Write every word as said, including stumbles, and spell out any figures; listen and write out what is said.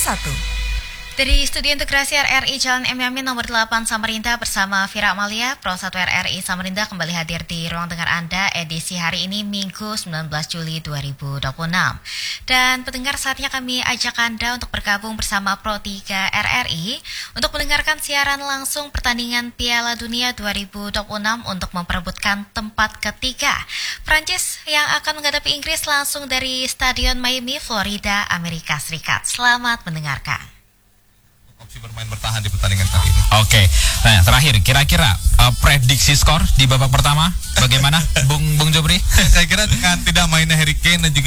satu. Dari Studio Integrasi R R I Jalan M Yamin nomor delapan Samarinda bersama Vira Amalia, Pro satu R R I Samarinda kembali hadir di ruang dengar Anda edisi hari ini Minggu sembilan belas Juli dua ribu dua puluh enam. Dan pendengar, saatnya kami ajak Anda untuk bergabung bersama Pro tiga R R I untuk mendengarkan siaran langsung pertandingan Piala Dunia dua ribu dua puluh enam untuk memperebutkan tempat ketiga. Prancis yang akan menghadapi Inggris langsung dari Stadion Miami, Florida, Amerika Serikat. Selamat mendengarkan. Opsi bermain bertahan di pertandingan kali ini. Oke, nah terakhir kira-kira uh, prediksi skor di babak pertama bagaimana, Bung Bung Jobri? Saya kira dengan tidak mainnya Harry Kane dan juga